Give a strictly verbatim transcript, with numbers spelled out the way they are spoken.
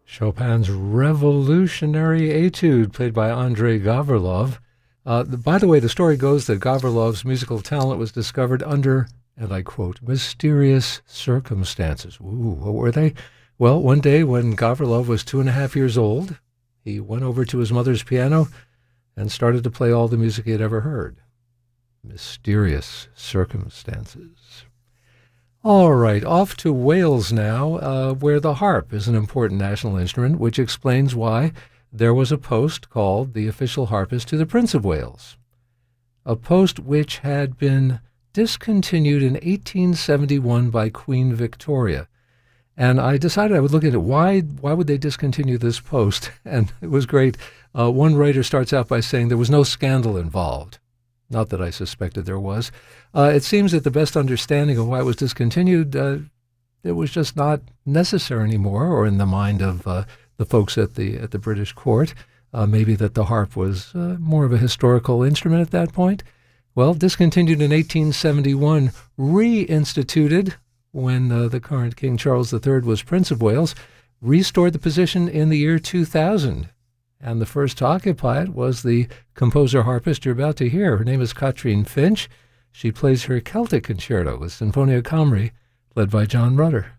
Chopin's Revolutionary Etude, played by Andrei Gavrilov. Uh, the, by the way, the story goes that Gavrilov's musical talent was discovered under, and I quote, mysterious circumstances. Ooh, what were they? Well, one day when Gavrilov was two and a half years old, he went over to his mother's piano and started to play all the music he had ever heard. Mysterious circumstances. All right, off to Wales now, uh, where the harp is an important national instrument, which explains why there was a post called the official harpist to the Prince of Wales, a post which had been discontinued in eighteen seventy-one by Queen Victoria. And I decided I would look at it. Why, why would they discontinue this post? And it was great. Uh, one writer starts out by saying there was no scandal involved. Not that I suspected there was. Uh, it seems that the best understanding of why it was discontinued, uh, it was just not necessary anymore, or in the mind of uh, the folks at the at the British court, uh, maybe that the harp was uh, more of a historical instrument at that point. Well, discontinued in eighteen seventy-one, reinstituted when uh, the current King Charles the Third was Prince of Wales, restored the position in the year two thousand. And the first to occupy it was the composer-harpist you're about to hear. Her name is Katrine Finch. She plays her Celtic concerto with Sinfonia Camri, led by John Rutter.